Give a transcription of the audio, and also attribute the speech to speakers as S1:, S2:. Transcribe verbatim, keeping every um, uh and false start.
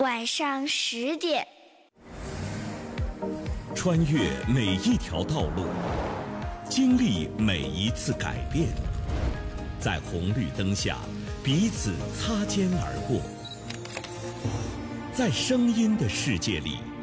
S1: 晚上十点。
S2: 穿越每一条道路，经历每一次改变，在红绿灯下彼此擦肩而过，在声音的世界里